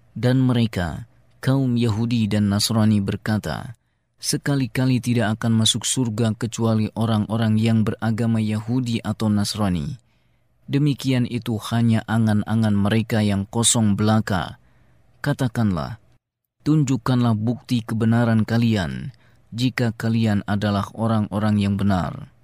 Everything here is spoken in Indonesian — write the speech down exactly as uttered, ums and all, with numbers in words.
Dan mereka, kaum Yahudi dan Nasrani berkata, sekali-kali tidak akan masuk surga kecuali orang-orang yang beragama Yahudi atau Nasrani. Demikian itu hanya angan-angan mereka yang kosong belaka. Katakanlah, tunjukkanlah bukti kebenaran kalian, jika kalian adalah orang-orang yang benar.